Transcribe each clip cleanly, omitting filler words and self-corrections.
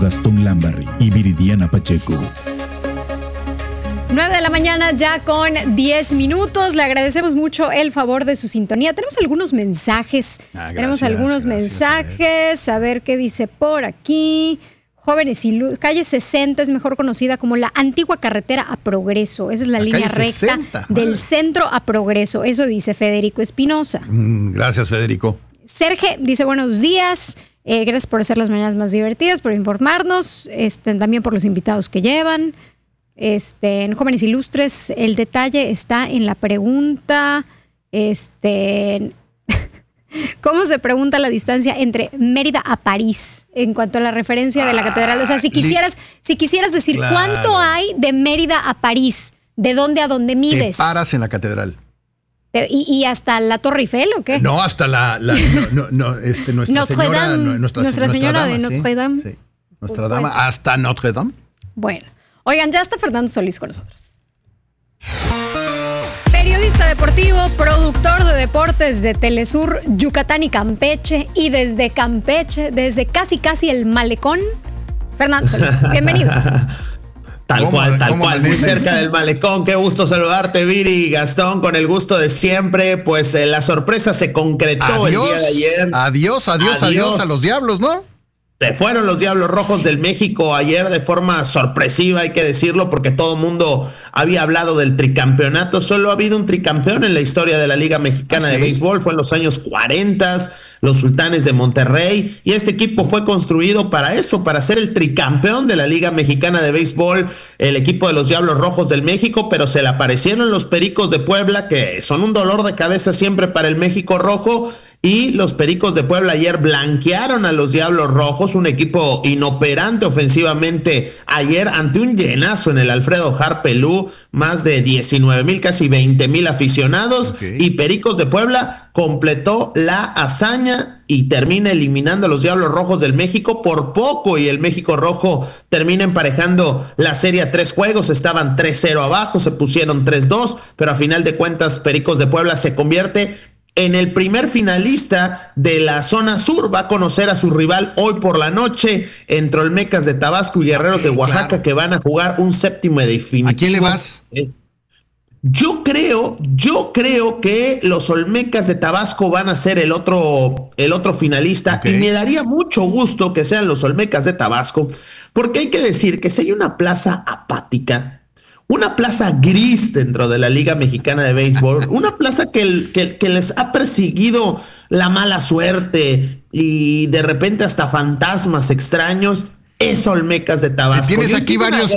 Gastón Lambarri y Viridiana Pacheco. 9 de la mañana ya con 10 minutos. Le agradecemos mucho el favor de su sintonía. Tenemos algunos mensajes. Mensajes. A ver qué dice por aquí. Jóvenes y calle 60 es mejor conocida como la antigua carretera a Progreso. Esa es la línea recta del centro a Progreso. Eso dice Federico Espinosa. Gracias, Federico. Sergio dice buenos días. Gracias por hacer las mañanas más divertidas, por informarnos, también por los invitados que llevan. En Jóvenes Ilustres, el detalle está en la pregunta, ¿cómo se pregunta la distancia entre Mérida a París en cuanto a la referencia de la catedral? O sea, si quisieras decir claro, ¿cuánto hay de Mérida a París? ¿De dónde a dónde mides? Te paras en la catedral. ¿Y hasta la Torre Eiffel o qué? No, hasta Nuestra Señora de Notre Dame. Sí. Nuestra Dama hasta Notre Dame. Bueno, oigan, ya está Fernando Solís con nosotros. Periodista deportivo, productor de deportes de Telesur, Yucatán y Campeche. Y desde Campeche, desde casi el malecón, Fernando Solís. Bienvenido. Tal cual, muy cerca del malecón. Qué gusto saludarte, Viri, Gastón, con el gusto de siempre. Pues la sorpresa se concretó el día de ayer. Adiós a los Diablos, ¿no? Se fueron los Diablos Rojos del México ayer de forma sorpresiva, hay que decirlo, porque todo el mundo había hablado del tricampeonato. Solo ha habido un tricampeón en la historia de la Liga Mexicana de Béisbol, fue en los años 40, los Sultanes de Monterrey, y este equipo fue construido para eso, para ser el tricampeón de la Liga Mexicana de Béisbol, el equipo de los Diablos Rojos del México, pero se le aparecieron los Pericos de Puebla, que son un dolor de cabeza siempre para el México Rojo. Y los Pericos de Puebla ayer blanquearon a los Diablos Rojos, un equipo inoperante ofensivamente ayer ante un llenazo en el Alfredo Harpelú, más de 19,000, casi 20,000 aficionados. Y Pericos de Puebla completó la hazaña y termina eliminando a los Diablos Rojos del México por poco, y el México Rojo termina emparejando la serie a 3 juegos. Estaban 3-0 abajo, se pusieron 3-2, pero a final de cuentas Pericos de Puebla se convierte en el primer finalista de la zona sur. Va a conocer a su rival hoy por la noche entre Olmecas de Tabasco y Guerreros de Oaxaca, claro, que van a jugar un séptimo definitivo. ¿A quién le vas? Yo creo que los Olmecas de Tabasco van a ser el otro finalista, y me daría mucho gusto que sean los Olmecas de Tabasco, porque hay que decir que si hay una plaza apática, una plaza gris dentro de la Liga Mexicana de Béisbol, una plaza que les ha perseguido la mala suerte y de repente hasta fantasmas extraños, es Olmecas de Tabasco. Tienes aquí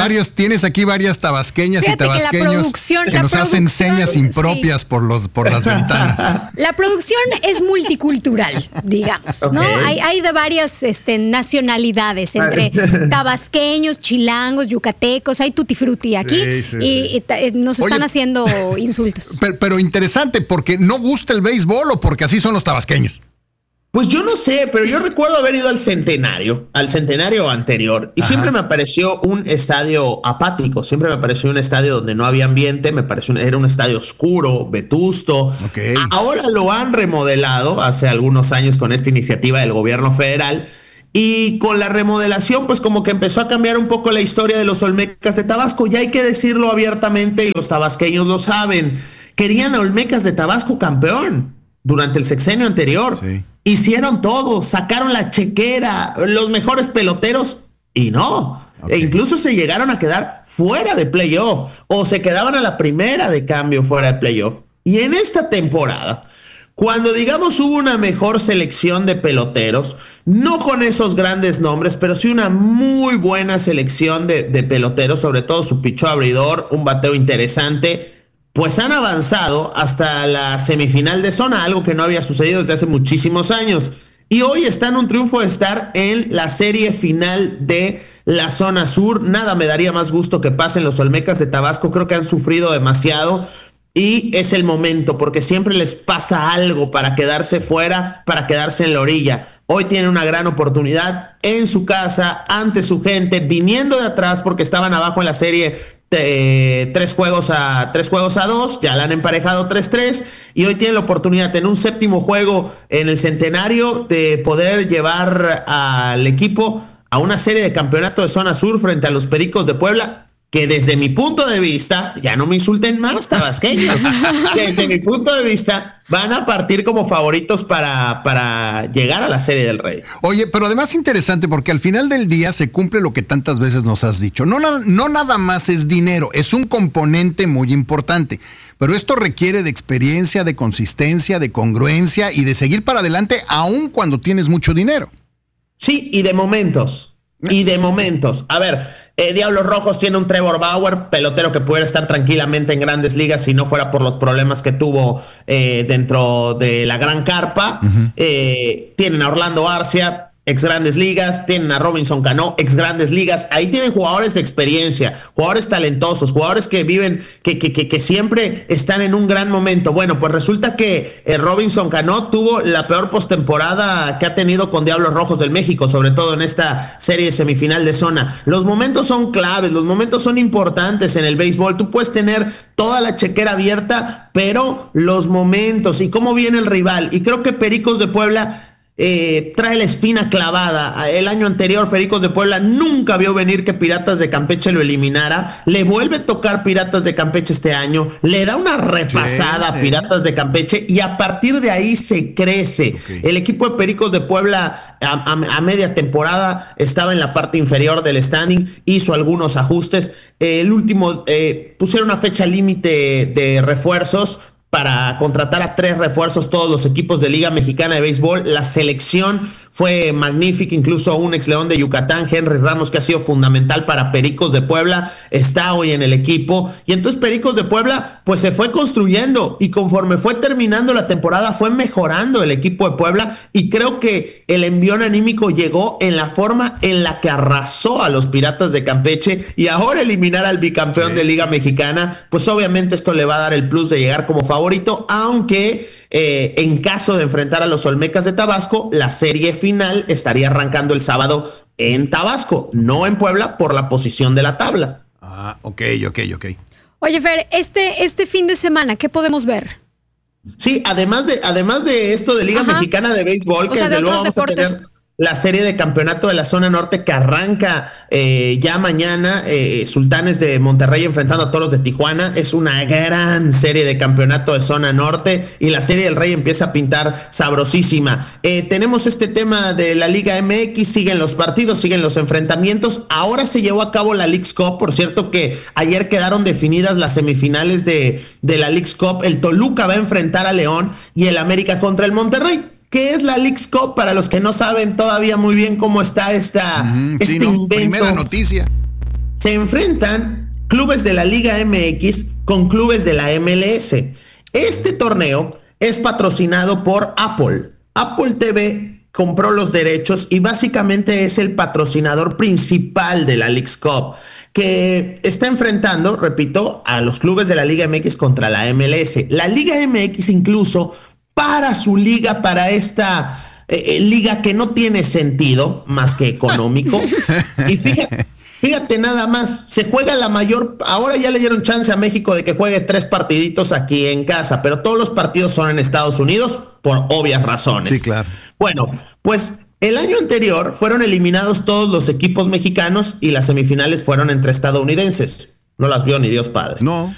varias tabasqueñas y tabasqueños que nos hacen señas impropias por las ventanas. La producción es multicultural, digamos, ¿no? Hay de varias nacionalidades, entre tabasqueños, chilangos, yucatecos, hay tutti frutti aquí, y nos están haciendo insultos. Pero interesante, ¿porque no gusta el béisbol o porque así son los tabasqueños? Pues yo no sé, pero yo recuerdo haber ido al centenario anterior, y siempre me pareció un estadio apático, siempre me pareció un estadio donde no había ambiente, era un estadio oscuro, vetusto. Ahora lo han remodelado hace algunos años con esta iniciativa del gobierno federal, y con la remodelación pues como que empezó a cambiar un poco la historia de los Olmecas de Tabasco, y hay que decirlo abiertamente, y los tabasqueños lo saben, querían a Olmecas de Tabasco campeón durante el sexenio anterior. Hicieron todo, sacaron la chequera, los mejores peloteros, y no. E incluso se llegaron a quedar fuera de playoff, o se quedaban a la primera de cambio fuera de playoff. Y en esta temporada, cuando digamos hubo una mejor selección de peloteros, no con esos grandes nombres, pero sí una muy buena selección de peloteros, sobre todo su pichó abridor, un bateo interesante, pues han avanzado hasta la semifinal de zona, algo que no había sucedido desde hace muchísimos años. Y hoy están un triunfo de estar en la serie final de la zona sur. Nada me daría más gusto que pasen los Olmecas de Tabasco. Creo que han sufrido demasiado y es el momento, porque siempre les pasa algo para quedarse fuera, para quedarse en la orilla. Hoy tienen una gran oportunidad en su casa, ante su gente, viniendo de atrás porque estaban abajo en la serie 3 juegos a 2, ya la han emparejado 3-3, y hoy tienen la oportunidad en un séptimo juego en el centenario de poder llevar al equipo a una serie de campeonato de zona sur frente a los Pericos de Puebla, que desde mi punto de vista, ya no me insulten más, tabasqueños, desde mi punto de vista, van a partir como favoritos para llegar a la Serie del Rey. Oye, pero además interesante porque al final del día se cumple lo que tantas veces nos has dicho. No nada más es dinero, es un componente muy importante, pero esto requiere de experiencia, de consistencia, de congruencia y de seguir para adelante aun cuando tienes mucho dinero. Sí, y de momentos. A ver, Diablos Rojos tiene un Trevor Bauer, pelotero que pudiera estar tranquilamente en Grandes Ligas si no fuera por los problemas que tuvo dentro de la Gran Carpa. Tienen a Orlando Arcia, ex Grandes Ligas, tienen a Robinson Cano, ex Grandes Ligas. Ahí tienen jugadores de experiencia, jugadores talentosos, jugadores que viven, que siempre están en un gran momento. Bueno, pues resulta que Robinson Cano tuvo la peor postemporada que ha tenido con Diablos Rojos del México, sobre todo en esta serie semifinal de zona. Los momentos son claves, los momentos son importantes en el béisbol. Tú puedes tener toda la chequera abierta, pero los momentos y cómo viene el rival. Y creo que Pericos de Puebla trae la espina clavada. El año anterior Pericos de Puebla nunca vio venir que Piratas de Campeche lo eliminara. Le vuelve a tocar Piratas de Campeche este año, le da una repasada a Piratas de Campeche y a partir de ahí se crece. El equipo de Pericos de Puebla a media temporada estaba en la parte inferior del standing, hizo algunos ajustes. El último pusieron una fecha límite de refuerzos para contratar a 3 refuerzos todos los equipos de Liga Mexicana de Béisbol. La selección fue magnífica, incluso un ex León de Yucatán, Henry Ramos, que ha sido fundamental para Pericos de Puebla, está hoy en el equipo. Y entonces Pericos de Puebla pues se fue construyendo y conforme fue terminando la temporada fue mejorando el equipo de Puebla y creo que el envión anímico llegó en la forma en la que arrasó a los Piratas de Campeche y ahora eliminar al bicampeón de Liga Mexicana, pues obviamente esto le va a dar el plus de llegar como favorito, aunque en caso de enfrentar a los Olmecas de Tabasco, la serie final estaría arrancando el sábado en Tabasco, no en Puebla, por la posición de la tabla. Ok. Oye, Fer, este fin de semana, ¿qué podemos ver? Sí, además de esto de Liga Mexicana de Béisbol, que desde luego vamos a tener la serie de campeonato de la zona norte que arranca ya mañana, Sultanes de Monterrey enfrentando a Toros de Tijuana. Es una gran serie de campeonato de zona norte y la serie del Rey empieza a pintar sabrosísima. Tenemos este tema de la Liga MX, siguen los partidos, siguen los enfrentamientos. Ahora se llevó a cabo la Leagues Cup, por cierto que ayer quedaron definidas las semifinales de la Leagues Cup. El Toluca va a enfrentar a León y el América contra el Monterrey. ¿Qué es la Leagues Cup? Para los que no saben todavía muy bien cómo está este invento. Primera noticia. Se enfrentan clubes de la Liga MX con clubes de la MLS. Este torneo es patrocinado por Apple. Apple TV compró los derechos y básicamente es el patrocinador principal de la Leagues Cup, que está enfrentando, repito, a los clubes de la Liga MX contra la MLS. La Liga MX incluso para su liga, para esta liga que no tiene sentido más que económico. Y fíjate nada más, se juega ahora ya le dieron chance a México de que juegue 3 partiditos aquí en casa, pero todos los partidos son en Estados Unidos por obvias razones. Sí, claro. Bueno, pues el año anterior fueron eliminados todos los equipos mexicanos y las semifinales fueron entre estadounidenses. No las vio ni Dios padre. No.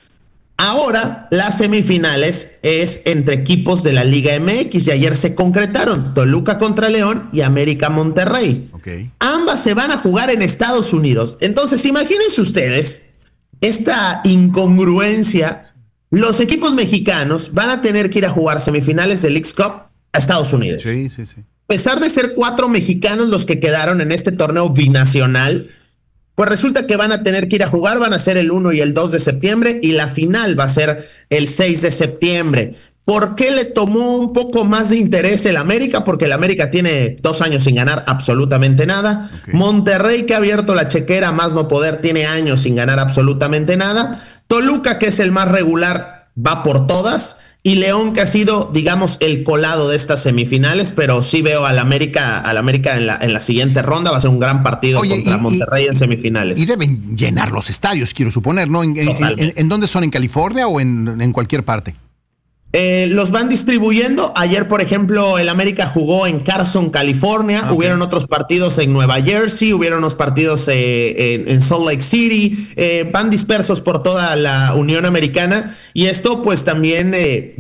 Ahora las semifinales es entre equipos de la Liga MX y ayer se concretaron Toluca contra León y América Monterrey. Ambas se van a jugar en Estados Unidos. Entonces imagínense ustedes esta incongruencia. Los equipos mexicanos van a tener que ir a jugar semifinales de Leagues Cup a Estados Unidos. Sí. A pesar de ser 4 mexicanos los que quedaron en este torneo binacional, pues resulta que van a tener que ir a jugar, van a ser el 1 y el 2 de septiembre y la final va a ser el 6 de septiembre. ¿Por qué le tomó un poco más de interés el América? Porque el América tiene 2 años sin ganar absolutamente nada. Monterrey, que ha abierto la chequera más no poder, tiene años sin ganar absolutamente nada. Toluca, que es el más regular, va por todas. Y León, que ha sido, digamos, el colado de estas semifinales, pero sí veo al América en la siguiente ronda. Va a ser un gran partido contra Monterrey en semifinales. Y deben llenar los estadios, quiero suponer, ¿no? ¿En dónde son? ¿En California o en cualquier parte? Los van distribuyendo. Ayer, por ejemplo, el América jugó en Carson, California. Okay. Hubieron otros partidos en Nueva Jersey, hubieron unos partidos en Salt Lake City. Van dispersos por toda la Unión Americana. Y esto, pues también,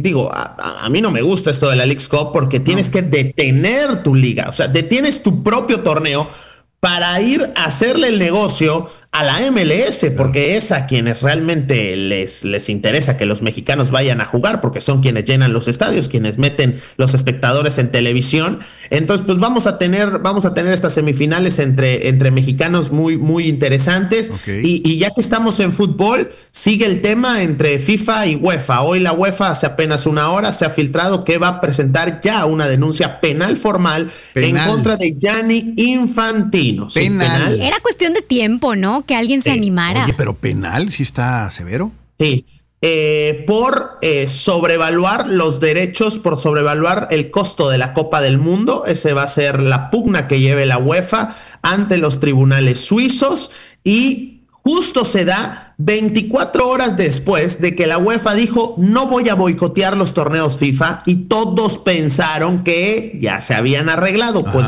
a mí no me gusta esto de la Leagues Cup porque tienes que detener tu liga. O sea, detienes tu propio torneo para ir a hacerle el negocio a la MLS, porque es a quienes realmente les interesa que los mexicanos vayan a jugar, porque son quienes llenan los estadios, quienes meten los espectadores en televisión. Entonces, pues vamos a tener estas semifinales entre mexicanos muy, muy interesantes. Okay. Y ya que estamos en fútbol, sigue el tema entre FIFA y UEFA. Hoy la UEFA, hace apenas una hora, se ha filtrado que va a presentar ya una denuncia penal formal en contra de Gianni Infantino. Penal. Era cuestión de tiempo, ¿no? Que alguien se animara. Oye, pero penal, ¿sí está severo? Sí. Por sobrevaluar los derechos, por sobrevaluar el costo de la Copa del Mundo. Ese va a ser la pugna que lleve la UEFA ante los tribunales suizos. Y justo se da 24 horas después de que la UEFA dijo: no voy a boicotear los torneos FIFA, y todos pensaron que ya se habían arreglado. Ajá. Pues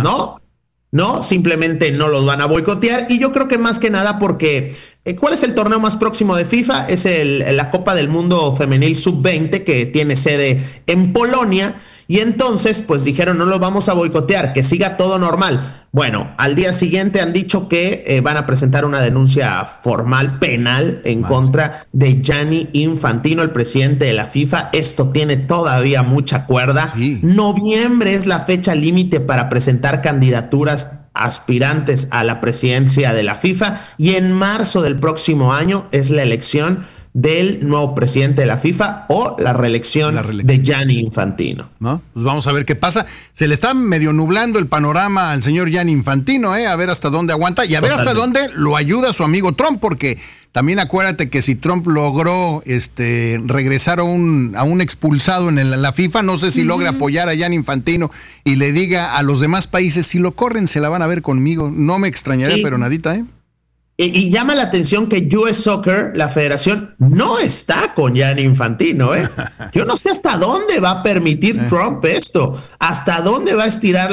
no, simplemente no los van a boicotear. Y yo creo que más que nada porque ¿cuál es el torneo más próximo de FIFA? Es la Copa del Mundo Femenil Sub-20, que tiene sede en Polonia. Y entonces, pues dijeron: no los vamos a boicotear, que siga todo normal. Bueno, al día siguiente han dicho que van a presentar una denuncia formal penal en contra de Gianni Infantino, el presidente de la FIFA. Esto tiene todavía mucha cuerda. Sí. Noviembre es la fecha límite para presentar candidaturas aspirantes a la presidencia de la FIFA, y en marzo del próximo año es la elección del nuevo presidente de la FIFA o la reelección de Gianni Infantino. ¿No? Pues vamos a ver qué pasa. Se le está medio nublando el panorama al señor Gianni Infantino, a ver hasta dónde aguanta y a ver hasta dónde lo ayuda su amigo Trump, porque también acuérdate que si Trump logró regresar a un expulsado en la FIFA, no sé si logra apoyar a Gianni Infantino y le diga a los demás países: si lo corren se la van a ver conmigo. No me extrañaría, pero nadita, Y llama la atención que US Soccer, la federación, no está con Gianni Infantino, Yo no sé hasta dónde va a permitir Trump esto, hasta dónde va a estirar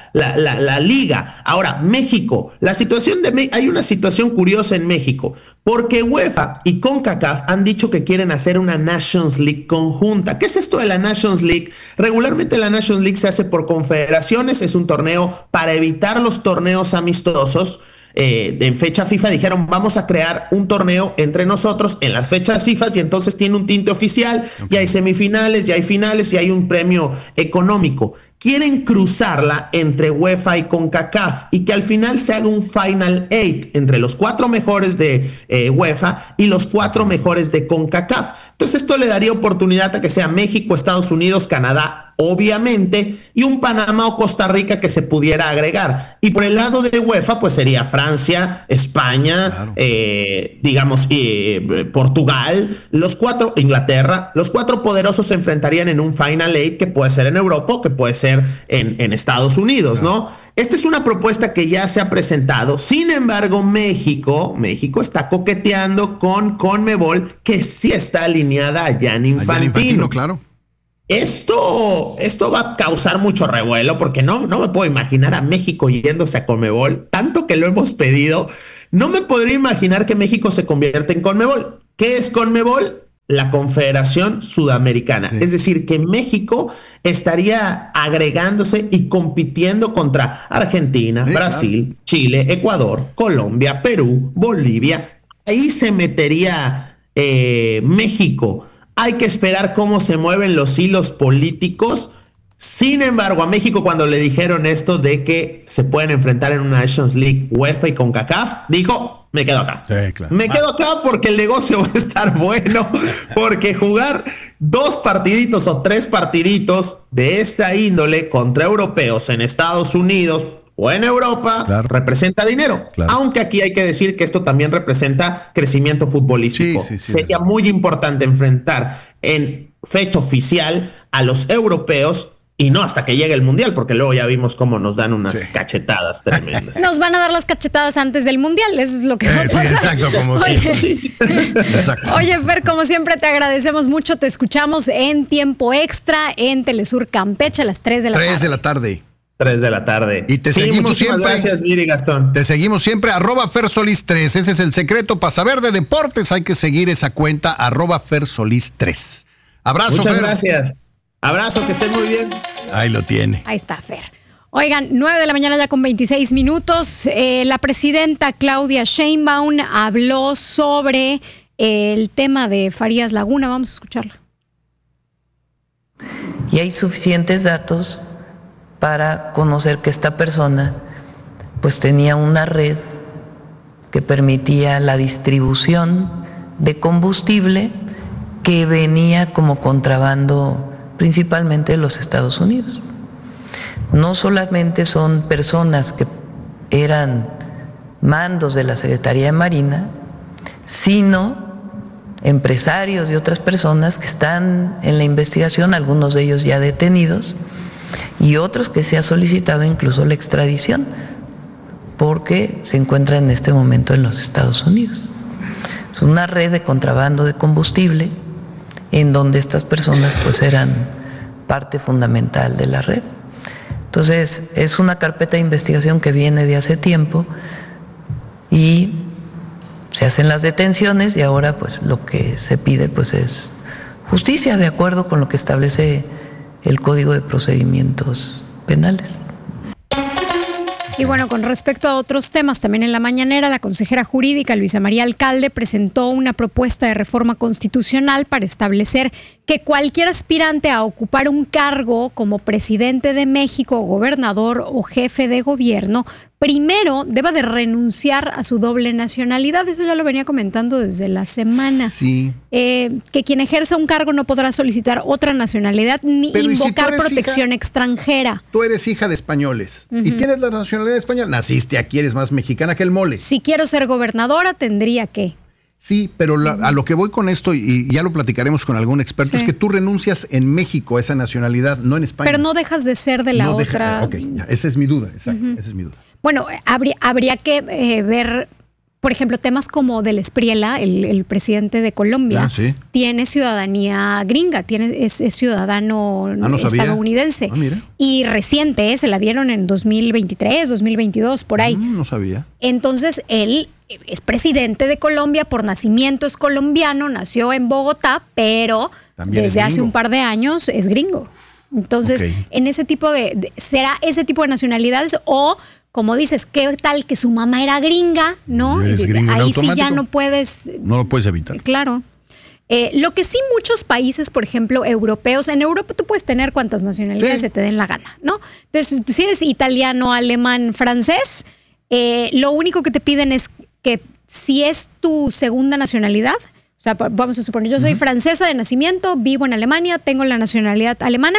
la liga. Ahora, México, hay una situación curiosa en México, porque UEFA y CONCACAF han dicho que quieren hacer una Nations League conjunta. ¿Qué es esto de la Nations League? Regularmente la Nations League se hace por confederaciones, es un torneo para evitar los torneos amistosos. En fecha FIFA dijeron: vamos a crear un torneo entre nosotros en las fechas FIFA, y entonces tiene un tinte oficial, y hay semifinales, y hay finales, y hay un premio económico. Quieren cruzarla entre UEFA y CONCACAF, y que al final se haga un Final 8 entre los 4 mejores de UEFA y los 4 mejores de CONCACAF. Entonces esto le daría oportunidad a que sea México, Estados Unidos, Canadá, obviamente, y un Panamá o Costa Rica que se pudiera agregar. Y por el lado de UEFA, pues sería Francia, España, claro. Portugal, Inglaterra. Los 4 poderosos se enfrentarían en un Final 8, que puede ser en Europa, que puede ser en Estados Unidos, claro. ¿No? Esta es una propuesta que ya se ha presentado. Sin embargo, México está coqueteando con CONMEBOL, que sí está alineada a Gianni Infantino. Claro. Esto va a causar mucho revuelo, porque no me puedo imaginar a México yéndose a CONMEBOL, tanto que lo hemos pedido. No me podría imaginar que México se convierta en CONMEBOL. ¿Qué es CONMEBOL? La Confederación Sudamericana. Sí. Es decir, que México estaría agregándose y compitiendo contra Argentina, Brasil, claro. Chile, Ecuador, Colombia, Perú, Bolivia. Ahí se metería México. Hay que esperar cómo se mueven los hilos políticos. Sin embargo, a México, cuando le dijeron esto de que se pueden enfrentar en una Nations League UEFA y CONCACAF, dijo: me quedo acá. Sí, claro. Me quedo acá porque el negocio va a estar bueno, porque jugar 2 partiditos o 3 partiditos de esta índole contra europeos en Estados Unidos o en Europa, claro, representa dinero. Claro. Aunque aquí hay que decir que esto también representa crecimiento futbolístico. Sí, sería muy importante enfrentar en fecha oficial a los europeos y no hasta que llegue el Mundial, porque luego ya vimos cómo nos dan unas cachetadas tremendas. Nos van a dar las cachetadas antes del Mundial, eso es lo que va a pasar. Sí, exacto, como Exacto. Oye, Fer, como siempre te agradecemos mucho, te escuchamos en tiempo extra en Telesur Campeche a las 3 de la tarde. 3 de la tarde. 3 de la tarde. Y te seguimos siempre. Gracias, Viri Gastón. Te seguimos siempre, @FerSolis3. Ese es el secreto. Para saber de deportes hay que seguir esa cuenta, @FerSolis3. Abrazo, Muchas Fer. gracias. Abrazo, que estén muy bien. Ahí lo tiene. Ahí está, Fer. Oigan, 9 de la mañana ya con 26 minutos. La presidenta Claudia Sheinbaum habló sobre el tema de Farías Laguna. Vamos a escucharla. Y hay suficientes datos para conocer que esta persona pues tenía una red que permitía la distribución de combustible que venía como contrabando principalmente de los Estados Unidos. No solamente son personas que eran mandos de la Secretaría de Marina, sino empresarios y otras personas que están en la investigación, algunos de ellos ya detenidos, y otros que se ha solicitado incluso la extradición, porque se encuentran en este momento en los Estados Unidos. Es una red de contrabando de combustible en donde estas personas pues eran parte fundamental de la red. Entonces, es una carpeta de investigación que viene de hace tiempo y se hacen las detenciones y ahora pues lo que se pide pues es justicia de acuerdo con lo que establece el Código de Procedimientos Penales. Y bueno, con respecto a otros temas, también en la mañanera la consejera jurídica Luisa María Alcalde presentó una propuesta de reforma constitucional para establecer que cualquier aspirante a ocupar un cargo como presidente de México, gobernador o jefe de gobierno, primero deba de renunciar a su doble nacionalidad. Eso ya lo venía comentando desde la semana. Sí. Que quien ejerza un cargo no podrá solicitar otra nacionalidad ni Pero, ¿y si invocar tú eres protección extranjera. Tú eres hija de españoles y tienes la nacionalidad española. Naciste aquí, eres más mexicana que el mole. Si quiero ser gobernadora, tendría que. Sí, pero a lo que voy con esto, y ya lo platicaremos con algún experto, Sí. es que tú renuncias en México a esa nacionalidad, no en España. Pero no dejas de ser de la No otra. Ok, ya, esa es mi duda, exacto, esa es mi duda. Bueno, habría que ver, por ejemplo, temas como del Espriella, el presidente de Colombia, Sí. tiene ciudadanía gringa, es ciudadano No sabía. estadounidense. Mira. Y reciente, se la dieron en 2023, 2022, por ahí. No sabía. Entonces, él es presidente de Colombia, por nacimiento es colombiano, nació en Bogotá, pero También desde es hace gringo. un par de años es gringo. Entonces, Ok. en ese tipo ¿será ese tipo de nacionalidades o, como dices, qué tal que su mamá era gringa, ¿no? Eres gringo en Ahí sí ya automático. no puedes, No lo puedes evitar. claro. Lo que sí muchos países, por ejemplo, europeos, en Europa tú puedes tener cuantas nacionalidades Sí. se te den la gana, ¿no? Entonces, si eres italiano, alemán, francés, lo único que te piden es que si es tu segunda nacionalidad, o sea, vamos a suponer, yo soy francesa de nacimiento, vivo en Alemania, tengo la nacionalidad alemana,